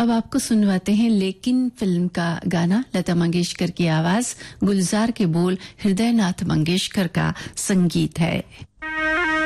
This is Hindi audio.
अब आपको सुनवाते हैं लेकिन फिल्म का गाना। लता मंगेशकर की आवाज, गुलजार के बोल, हृदयनाथ मंगेशकर का संगीत है।